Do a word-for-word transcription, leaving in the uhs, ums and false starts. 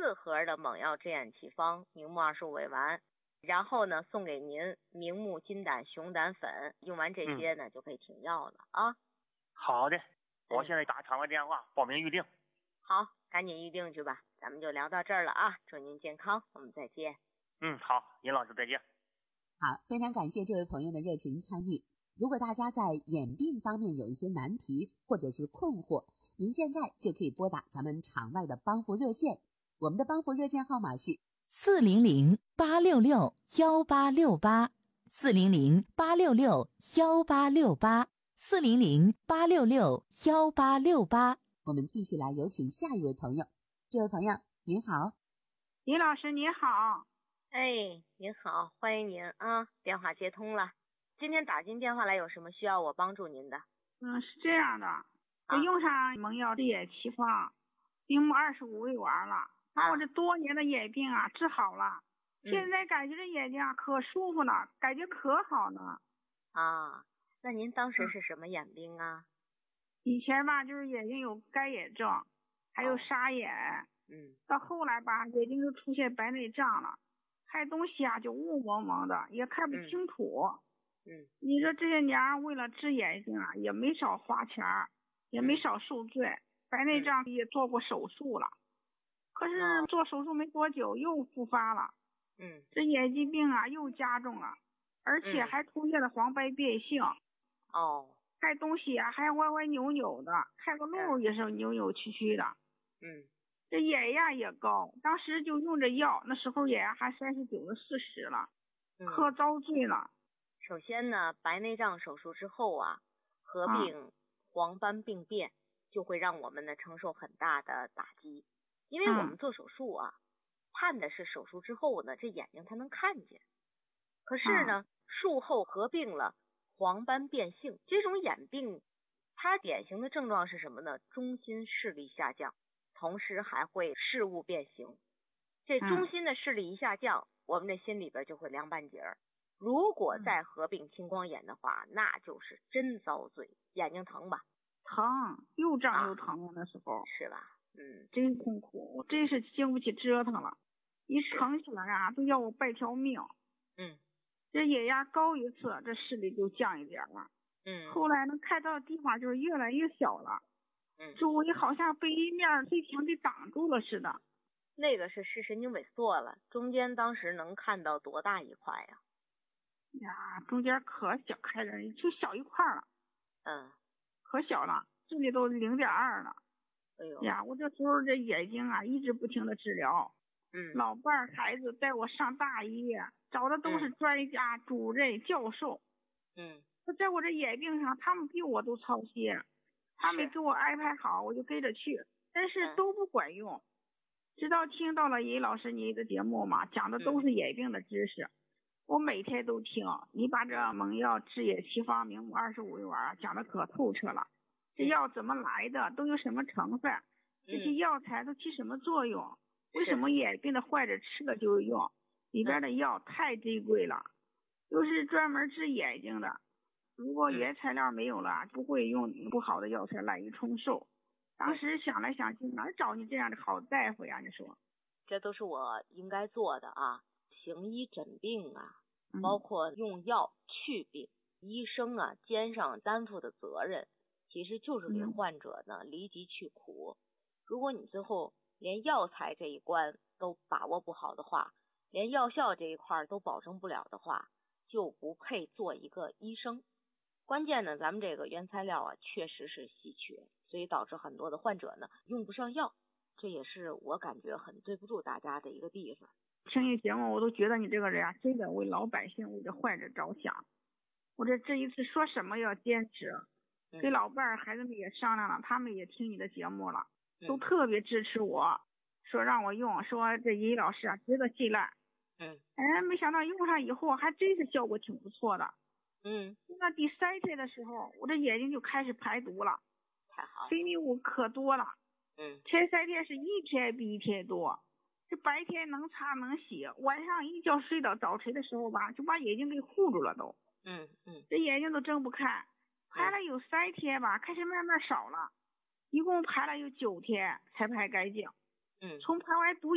四盒的猛药治眼奇方明目二十五味丸，然后呢送给您明目金胆熊胆粉，用完这些呢、嗯、就可以停药了啊。 好的，我现在打长个电话报名预定。 好，赶紧预定去吧。咱们就聊到这儿了啊，祝您健康，我们再见。 嗯，好，尹老师再见。 好，非常感谢这位朋友的热情参与。如果大家在眼病方面有一些难题或者是困惑，您现在就可以拨打咱们场外的帮扶热线，我们的帮扶热线号码是四零零八六六幺八六八，四零零八六六幺八六八，四零零八六六幺八六八。 我们继续来有请下一位朋友。这位朋友您好。 李老师你好。 哎，您好，欢迎您啊，电话接通了。今天打进电话来，有什么需要我帮助您的？ 嗯，是这样的，我用上蒙药治眼奇方明目二十五味丸了，把我这多年的眼病啊治好了、嗯、现在感觉这眼睛啊可舒服了，感觉可好了啊。那您当时是什么眼病啊？ 嗯、以前吧就是眼睛有干眼症，还有沙眼、 哦、嗯， 到后来吧眼睛就出现白内障了，看东西啊就雾蒙蒙的，也看不清楚。 嗯，嗯你说这些年为了治眼睛啊，也没少花钱，也没少受罪。嗯、白内障也做过手术了，嗯、可是做手术没多久又复发了。 嗯， 这眼疾病啊又加重了，而且还出现了黄斑变性。 哦， 看东西啊还歪歪扭扭的，看个路也是扭扭曲曲的。 嗯。 这眼压也高，当时就用着药，那时候眼压还三十九的四十了，可遭罪了。 首先呢，白内障手术之后啊，合并黄斑病变，就会让我们呢承受很大的打击。因为我们做手术啊，盼的是手术之后呢，这眼睛才能看见。可是呢，术后合并了黄斑变性，这种眼病，它典型的症状是什么呢？中心视力下降。同时还会视物变形，这中心的视力一下降、嗯、我们的心里边就会凉半截儿。如果再合并青光眼的话、嗯、那就是真遭罪。眼睛疼吧？ 疼，又胀又疼啊，那时候是吧？嗯， 真痛苦，我真是经不起折腾了，一疼起来啊都要我半条命。 嗯， 这眼压高一次，这视力就降一点了。 嗯， 后来能看到的地方就是越来越小了。 嗯， 周围好像被一面黑墙给挡住了似的。 那个是视神经萎缩了，中间当时能看到多大一块呀？ 呀，中间可小，看着就小一块了。 嗯， 可小了，这里都零点二了。 哎呦呀，我这时候这眼睛啊，一直不停的治疗。 嗯， 老伴孩子带我上大医院，找的都是专家、嗯、主任、教授。 嗯， 在我这眼病上，他们比我都操心。他没给我安排好，我就跟着去，但是都不管用。嗯、直到听到了尹老师你的节目嘛，讲的都是眼病的知识，嗯、我每天都听。你把这蒙药治眼奇方明目二十五味丸讲的可透彻了，这药怎么来的，都有什么成分，这些药材都起什么作用，嗯、为什么眼病的患者吃了就有用，里边的药太珍贵了，都是专门治眼睛的。如果原材料没有了，不会用不好的药材滥竽充数。当时想来想去，哪找你这样的好大夫呀？你说， 这都是我应该做的啊，行医诊病啊，包括用药去病，嗯、医生啊肩上担负的责任，其实就是给患者呢离疾去苦。如果你最后连药材这一关都把握不好的话，连药效这一块都保证不了的话，就不配做一个医生。关键呢，咱们这个原材料啊确实是稀缺，所以导致很多的患者呢用不上药，这也是我感觉很对不住大家的一个地方。 听你节目我都觉得你这个人啊真的为老百姓为这患者着想。我这这一次说什么要坚持，嗯、给老伴儿孩子们也商量了，他们也听你的节目了，都特别支持我，说让我用，说这尹老师啊值得信赖。 嗯， 哎，没想到用上以后还真是效果挺不错的。 嗯， 那第三天的时候，我这眼睛就开始排毒了， 太好， 分泌物可多了。 嗯， 前三天是一天比一天多，这白天能擦能洗，晚上一觉睡到早晨的时候吧，就把眼睛给护住了都。 嗯嗯， 这眼睛都睁不开，排了有三天吧，开始慢慢少了，一共排了有九天才排干净。 嗯， 从排完毒